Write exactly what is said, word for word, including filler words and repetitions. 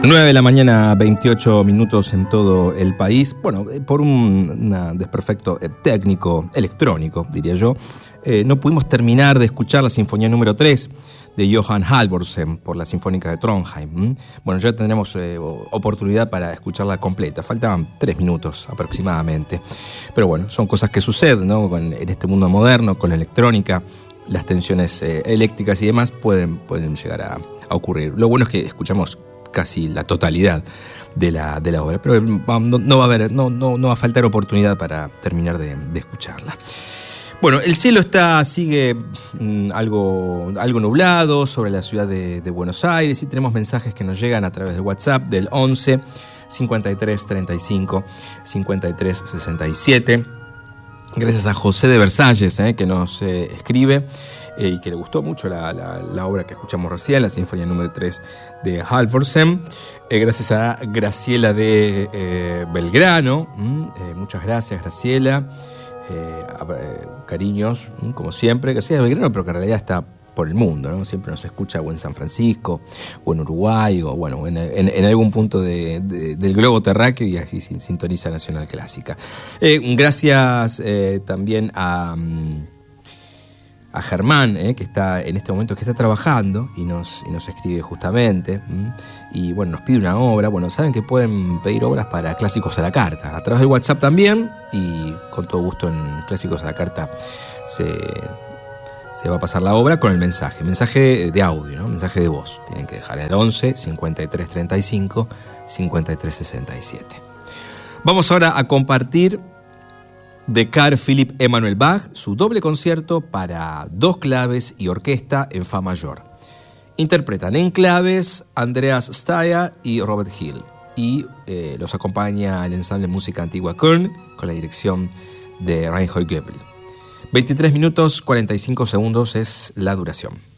nueve de la mañana, veintiocho minutos en todo el país. Bueno, por un una desperfecto técnico, electrónico, diría yo, eh, no pudimos terminar de escuchar la Sinfonía número tres de Johan Halvorsen por la Sinfónica de Trondheim. ¿Mm? Bueno, ya tendremos eh, oportunidad para escucharla completa. Faltaban tres minutos aproximadamente. Pero bueno, son cosas que suceden, ¿no? Con, en este mundo moderno, con la electrónica, las tensiones eh, eléctricas y demás pueden, pueden llegar a, a ocurrir. Lo bueno es que escuchamos casi la totalidad de la, de la obra, pero no, no, va a haber, no, no, no va a faltar oportunidad para terminar de, de escucharla. Bueno, el cielo está, sigue mmm, algo, algo nublado sobre la ciudad de, de Buenos Aires y tenemos mensajes que nos llegan a través del WhatsApp del once, cincuenta y tres, treinta y cinco, cincuenta y tres, sesenta y siete. Gracias a José de Versalles, eh, que nos eh, escribe eh, y que le gustó mucho la, la, la obra que escuchamos recién, la Sinfonía número tres de Halvorsen. Eh, gracias a Graciela de eh, Belgrano. Mm, eh, muchas gracias, Graciela. Eh, eh, cariños, mm, como siempre. Graciela de Belgrano, pero que en realidad está por el mundo, ¿no? Siempre nos escucha o en San Francisco, o en Uruguay, o bueno, en, en, en algún punto de, de, del globo terráqueo, y aquí sintoniza Nacional Clásica. Eh, gracias eh, también a, a Germán, eh, que está en este momento, que está trabajando y nos, y nos escribe justamente, ¿m? Y bueno, nos pide una obra. Bueno, saben que pueden pedir obras para Clásicos a la Carta, a través del WhatsApp también, y con todo gusto en Clásicos a la Carta se... se va a pasar la obra con el mensaje, mensaje de audio, ¿no? Mensaje de voz. Tienen que dejar el once, cincuenta y tres, treinta y cinco, cincuenta y tres, sesenta y siete. Vamos ahora a compartir de Carl Philipp Emanuel Bach su doble concierto para dos claves y orquesta en fa mayor. Interpretan en claves Andreas Staya y Robert Hill, y eh, los acompaña el ensamble Música Antigua Köln con la dirección de Reinhold Goebel. veintitrés minutos cuarenta y cinco segundos es la duración.